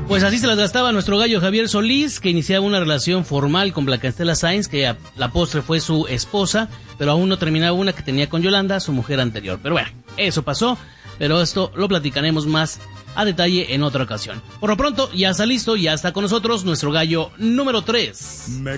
Pues así se las gastaba nuestro gallo Javier Solís, que iniciaba una relación formal con Blancaestela Sáenz, que a la postre fue su esposa, pero aún no terminaba una que tenía con Yolanda, su mujer anterior. Pero bueno, eso pasó, pero esto lo platicaremos más a detalle en otra ocasión. Por lo pronto, ya está listo, ya está con nosotros nuestro gallo número 3.